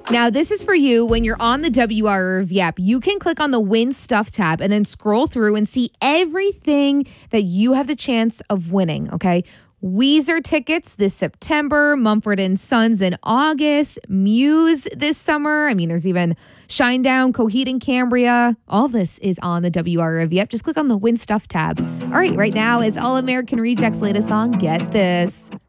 Now, this is for you when you're on the WRV app. You can click on the Win Stuff tab and then scroll through and see everything that you have the chance of winning, okay? Weezer tickets this September, Mumford & Sons in August, Muse this summer. I mean, there's even Shinedown, Coheed and Cambria. All of this is on the WRV app. Just click on the Win Stuff tab. All right, right now is All American Rejects' latest song, Get This.